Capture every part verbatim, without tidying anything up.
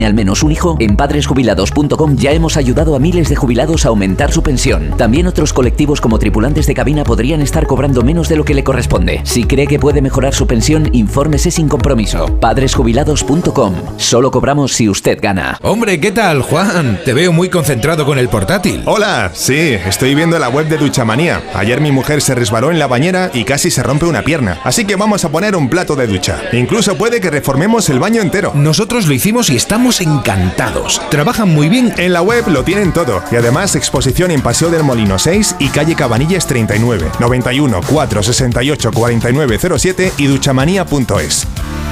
al menos un hijo, en padres jubilados punto com ya hemos ayudado a miles de jubilados a aumentar su pensión. También otros colectivos como tripulantes de cabina podrían estar cobrando menos de lo que le corresponde. Si cree que puede mejorar su pensión, infórmese sin compromiso. padres jubilados punto com. Solo cobramos si usted gana. Hombre, ¿qué tal, Juan? Te veo muy concentrado con el portátil. Hola, sí, estoy viendo la web de Duchamanía. Ayer mi mujer se resbaló en la bañera y casi se rompe una pierna. Así que vamos a poner un plato de ducha. Incluso puede que reformemos el baño entero. Nosotros lo hicimos y estamos encantados. Trabajan muy bien. En la web lo tienen todo. Y además exposición en Paseo del Molino seis y calle Cabanillas treinta y nueve, noventa y uno, cuatrocientos sesenta y ocho, cuarenta y nueve cero siete y duchamanía punto es.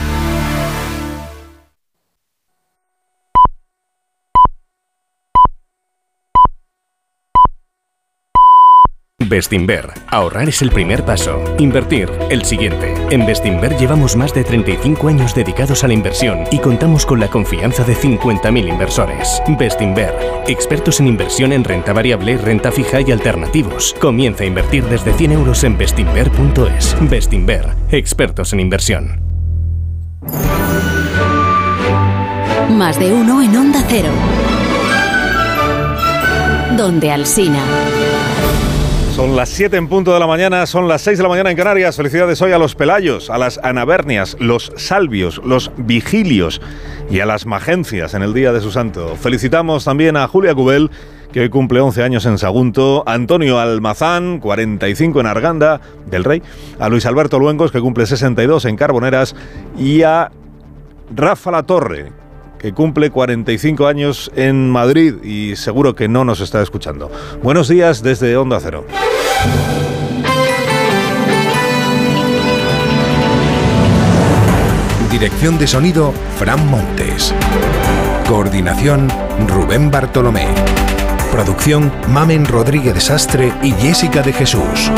Bestinver. Ahorrar es el primer paso. Invertir, el siguiente. En Bestinver llevamos más de treinta y cinco años dedicados a la inversión y contamos con la confianza de cincuenta mil inversores. Bestinver. Expertos en inversión en renta variable, renta fija y alternativos. Comienza a invertir desde cien euros en bestinver punto es. Bestinver. Expertos en inversión. Más de uno en Onda Cero. Donde Alsina. Son las siete en punto de la mañana, son las seis de la mañana en Canarias. Felicidades hoy a los Pelayos, a las Anabernias, los Salvios, los Vigilios y a las Magencias en el día de su santo. Felicitamos también a Julia Cubel, que hoy cumple once años en Sagunto, a Antonio Almazán, cuarenta y cinco en Arganda del Rey, a Luis Alberto Luengos, que cumple sesenta y dos en Carboneras, y a Rafa Latorre, que cumple cuarenta y cinco años en Madrid y seguro que no nos está escuchando. Buenos días desde Onda Cero. Dirección de sonido, Fran Montes. Coordinación, Rubén Bartolomé. Producción, Mamen Rodríguez de Sastre y Jessica de Jesús.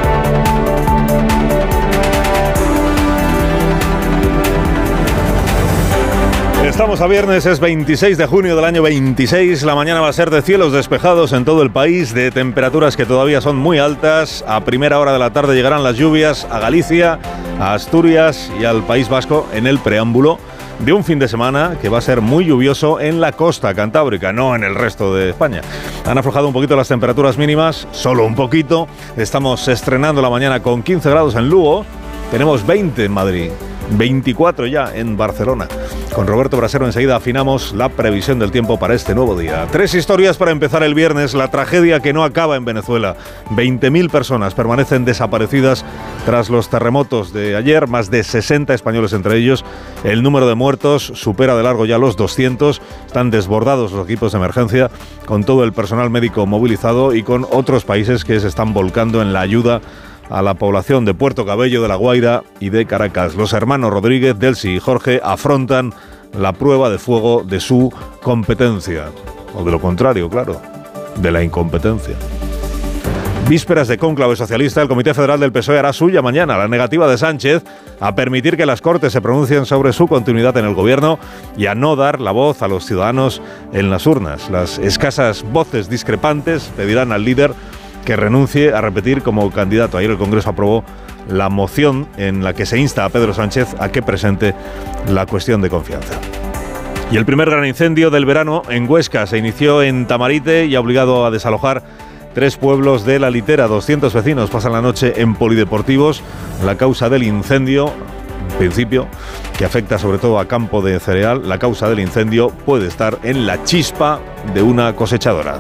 Estamos a viernes, es veintiséis de junio del año veintiséis. La mañana va a ser de cielos despejados en todo el país, de temperaturas que todavía son muy altas. A primera hora de la tarde llegarán las lluvias a Galicia, a Asturias y al País Vasco en el preámbulo de un fin de semana que va a ser muy lluvioso en la costa cantábrica, no en el resto de España. Han aflojado un poquito las temperaturas mínimas, solo un poquito. Estamos estrenando la mañana con quince grados en Lugo, tenemos veinte en Madrid, veinticuatro ya en Barcelona. Con Roberto Brasero enseguida afinamos la previsión del tiempo para este nuevo día. Tres historias para empezar el viernes. La tragedia que no acaba en Venezuela. veinte mil personas permanecen desaparecidas tras los terremotos de ayer. Más de sesenta españoles entre ellos. El número de muertos supera de largo ya los doscientos. Están desbordados los equipos de emergencia, con todo el personal médico movilizado y con otros países que se están volcando en la ayuda a la población de Puerto Cabello, de La Guaira y de Caracas. Los hermanos Rodríguez, Delcy y Jorge afrontan la prueba de fuego de su competencia, o de lo contrario, claro, de la incompetencia. Vísperas de cónclave socialista, el Comité Federal del P S O E hará suya mañana la negativa de Sánchez a permitir que las Cortes se pronuncien sobre su continuidad en el gobierno y a no dar la voz a los ciudadanos en las urnas. Las escasas voces discrepantes pedirán al líder que renuncie a repetir como candidato. Ayer el Congreso aprobó la moción en la que se insta a Pedro Sánchez a que presente la cuestión de confianza. Y el primer gran incendio del verano en Huesca se inició en Tamarite y ha obligado a desalojar tres pueblos de la Litera. doscientos vecinos pasan la noche en polideportivos. La causa del incendio, en principio, que afecta sobre todo a campo de cereal, la causa del incendio puede estar en la chispa de una cosechadora.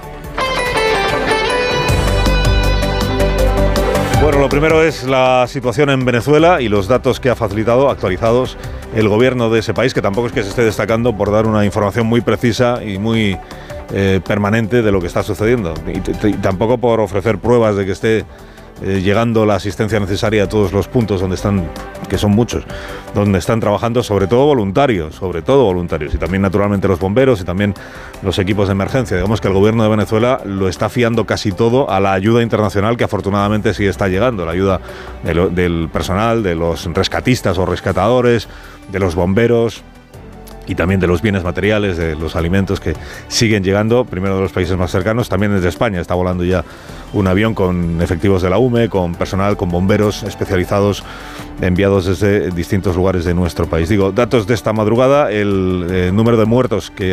Bueno, lo primero es la situación en Venezuela y los datos que ha facilitado, actualizados, el gobierno de ese país, que tampoco es que se esté destacando por dar una información muy precisa y muy eh, permanente de lo que está sucediendo. Y, t- y tampoco por ofrecer pruebas de que esté eh, llegando la asistencia necesaria a todos los puntos donde están, que son muchos, donde están trabajando sobre todo voluntarios, sobre todo voluntarios, y también naturalmente los bomberos y también los equipos de emergencia. Digamos que el gobierno de Venezuela lo está fiando casi todo a la ayuda internacional, que afortunadamente sí está llegando, la ayuda de lo, del personal, de los rescatistas o rescatadores, de los bomberos, y también de los bienes materiales, de los alimentos que siguen llegando, primero de los países más cercanos, también desde España. Está volando ya un avión con efectivos de la U M E, con personal, con bomberos especializados enviados desde distintos lugares de nuestro país. Digo, datos de esta madrugada, el eh, número de muertos que